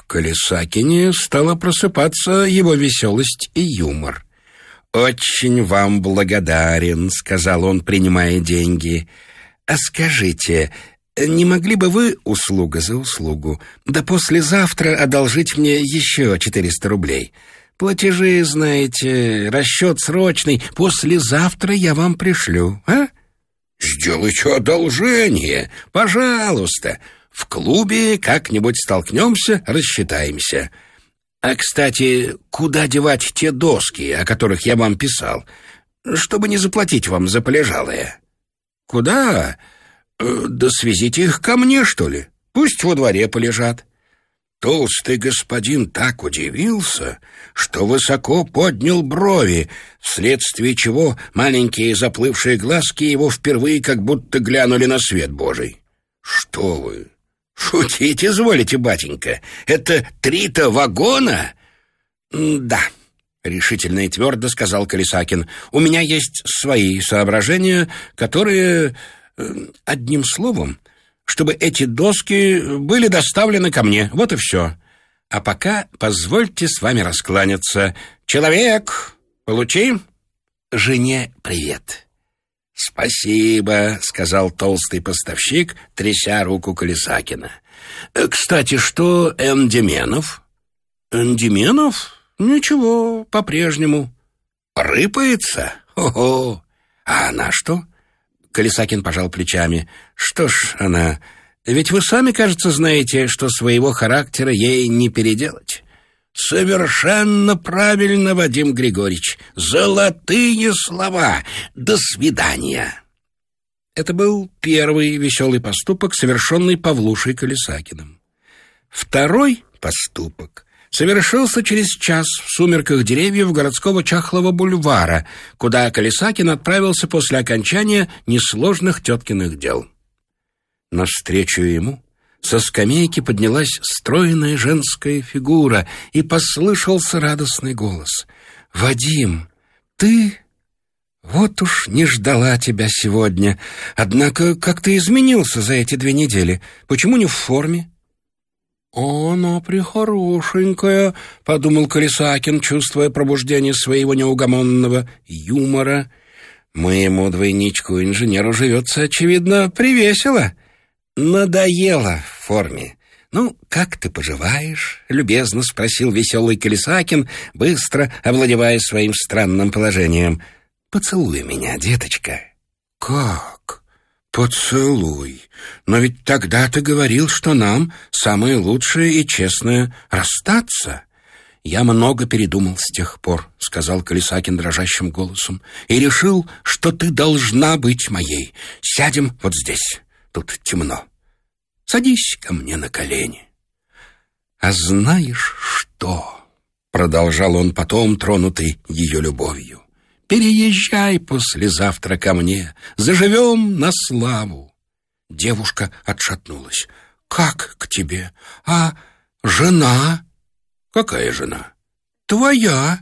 Колесакине стала просыпаться его веселость и юмор. «Очень вам благодарен», — сказал он, принимая деньги. «А скажите, не могли бы вы, услуга за услугу, да послезавтра одолжить мне еще 400 рублей? Платежи, знаете, расчет срочный, послезавтра я вам пришлю, а?» «Сделайте одолжение, пожалуйста. В клубе как-нибудь столкнемся, рассчитаемся. А, кстати, куда девать те доски, о которых я вам писал, чтобы не заплатить вам за полежалое?» «Куда? Да свезите их ко мне, что ли. Пусть во дворе полежат». Толстый господин так удивился, что высоко поднял брови, вследствие чего маленькие заплывшие глазки его впервые как будто глянули на свет Божий. «Что вы? Шутить изволите, батенька? Это 3-то вагона?» «Да», — решительно и твердо сказал Колесакин, «у меня есть свои соображения, которые, одним словом, чтобы эти доски были доставлены ко мне. Вот и все. А пока позвольте с вами раскланяться. Человек, получи. Жене привет». «Спасибо», — сказал толстый поставщик, тряся руку Колесакина. «Кстати, что Эндименов?» «Эндименов? Ничего, по-прежнему». «Рыпается? Ого! А она что?» Колесакин пожал плечами. «Что ж она... Ведь вы сами, кажется, знаете, что своего характера ей не переделать». «Совершенно правильно, Вадим Григорьевич. Золотые слова. До свидания». Это был первый веселый поступок, совершенный Павлушей Колесакиным. Второй поступок совершился через час в сумерках деревьев городского чахлого бульвара, куда Колесакин отправился после окончания несложных теткиных дел. Навстречу ему со скамейки поднялась стройная женская фигура, и послышался радостный голос. «Вадим, ты? Вот уж не ждала тебя сегодня. Однако как ты изменился за эти 2 недели? Почему не в форме?» «Она прихорошенькая», — подумал Колесакин, чувствуя пробуждение своего неугомонного юмора. «Моему двойничку-инженеру живется, очевидно, привесело. Надоело в форме. Ну, как ты поживаешь?» — любезно спросил веселый Колесакин, быстро овладевая своим странным положением. «Поцелуй меня, деточка». «Как? Поцелуй? Но ведь тогда ты говорил, что нам самое лучшее и честное — расстаться». «Я много передумал с тех пор», — сказал Колесакин дрожащим голосом, «и решил, что ты должна быть моей. Сядем вот здесь. Тут темно. Садись ко мне на колени». «А знаешь что?» — продолжал он потом, тронутый ее любовью. «Переезжай послезавтра ко мне. Заживем на славу». Девушка отшатнулась. «Как к тебе? А жена?» «Какая жена?» «Твоя».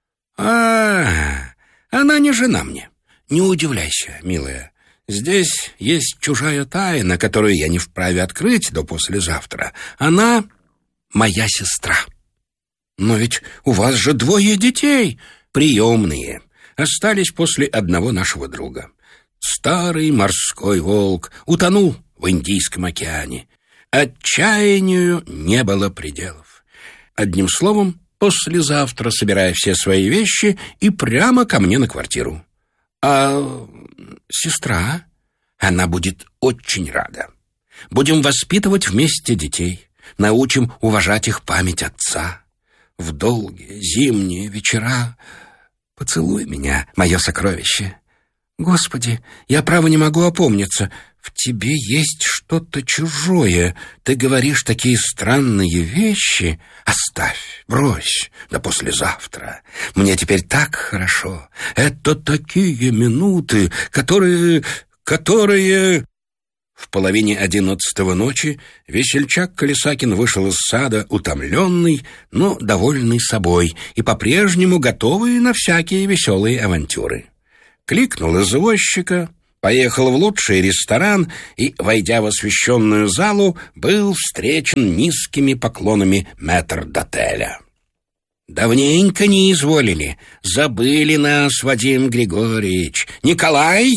Она не жена мне. Не удивляйся, милая. Здесь есть чужая тайна, которую я не вправе открыть до послезавтра. Она моя сестра». «Но ведь у вас же 2 детей, приемные. Остались после одного нашего друга. Старый морской волк утонул в Индийском океане. Отчаянию не было пределов. Одним словом, послезавтра собирай все свои вещи и прямо ко мне на квартиру. А сестра, она будет очень рада. Будем воспитывать вместе детей, научим уважать их память отца. В долгие зимние вечера поцелуй меня, мое сокровище». «Господи, я, право, не могу опомниться. В тебе есть что-то чужое. Ты говоришь такие странные вещи. Оставь, брось, до послезавтра. Мне теперь так хорошо. Это такие минуты, которые... В половине 11 ночи весельчак Колесакин вышел из сада, утомленный, но довольный собой и по-прежнему готовый на всякие веселые авантюры. Кликнул извозчика, поехал в лучший ресторан и, войдя в освещенную залу, был встречен низкими поклонами метрдотеля. «Давненько не изволили. Забыли нас, Вадим Григорьевич. Николай,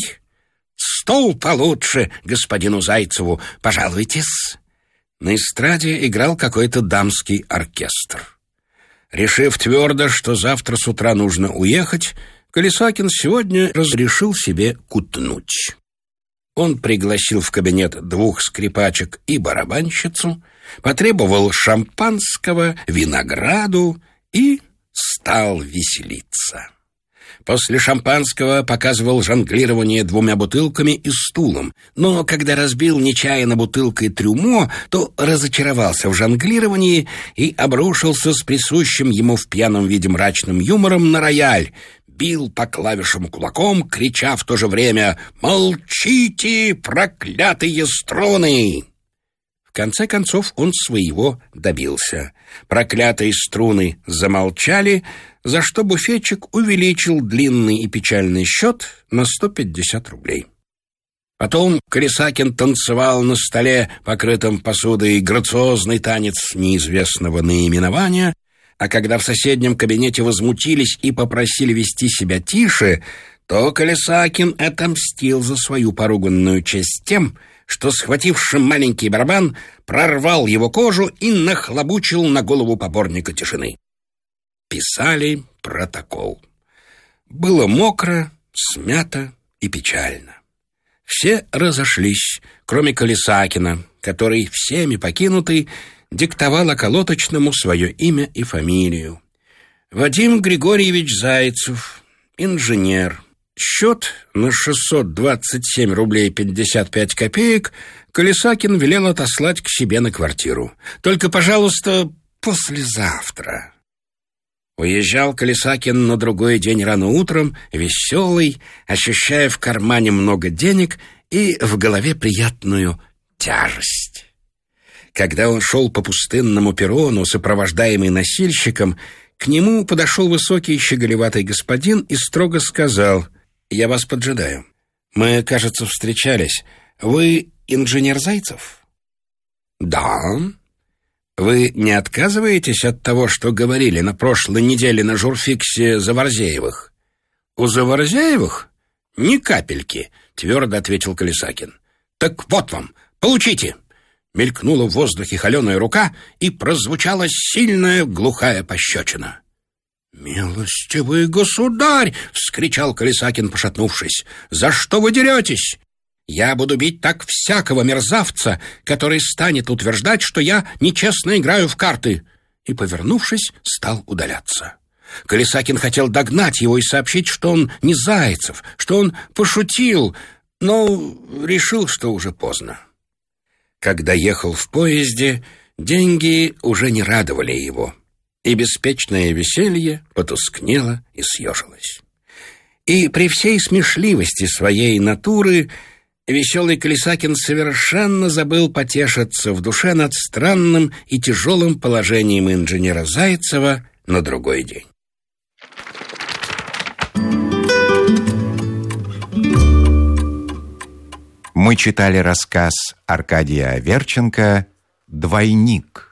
стол получше господину Зайцеву. Пожалуйтесь». На эстраде играл какой-то дамский оркестр. Решив твердо, что завтра с утра нужно уехать, Колесакин сегодня разрешил себе кутнуть. Он пригласил в кабинет 2 скрипачек и барабанщицу, потребовал шампанского, винограду и стал веселиться. После шампанского показывал жонглирование 2 бутылками и стулом, но когда разбил нечаянно бутылкой трюмо, то разочаровался в жонглировании и обрушился с присущим ему в пьяном виде мрачным юмором на рояль, бил по клавишам кулаком, крича в то же время «Молчите, проклятые струны!». В конце концов он своего добился. Проклятые струны замолчали, за что буфетчик увеличил длинный и печальный счет на 150 рублей. Потом Колесакин танцевал на столе, покрытом посудой, грациозный танец неизвестного наименования, а когда в соседнем кабинете возмутились и попросили вести себя тише, то Колесакин отомстил за свою поруганную честь тем, что, схвативши маленький барабан, прорвал его кожу и нахлобучил на голову поборника тишины. Писали протокол. Было мокро, смято и печально. Все разошлись, кроме Колесакина, который, всеми покинутый, диктовал околоточному свое имя и фамилию. Вадим Григорьевич Зайцев, инженер. Счет на 627 рублей 55 копеек Колесакин велел отослать к себе на квартиру. Только, пожалуйста, послезавтра. Уезжал Колесакин на другой день рано утром, веселый, ощущая в кармане много денег и в голове приятную тяжесть. Когда он шел по пустынному перрону, сопровождаемый носильщиком, к нему подошел высокий щеголеватый господин и строго сказал: «Я вас поджидаю. Мы, кажется, встречались. Вы инженер Зайцев?» «Да». «Вы не отказываетесь от того, что говорили на прошлой неделе на журфиксе Заворзеевых?» «У Заворзеевых? Ни капельки», — твердо ответил Колесакин. «Так вот вам, получите!» Мелькнула в воздухе холеная рука, и прозвучала сильная глухая пощечина. «Милостивый государь!» — вскричал Колесакин, пошатнувшись. «За что вы деретесь? Я буду бить так всякого мерзавца, который станет утверждать, что я нечестно играю в карты!» И, повернувшись, стал удаляться. Колесакин хотел догнать его и сообщить, что он не Зайцев, что он пошутил, но решил, что уже поздно. Когда ехал в поезде, деньги уже не радовали его, и беспечное веселье потускнело и съежилось. И при всей смешливости своей натуры веселый Колесакин совершенно забыл потешиться в душе над странным и тяжелым положением инженера Зайцева на другой день. Мы читали рассказ Аркадия Аверченко «Двойник».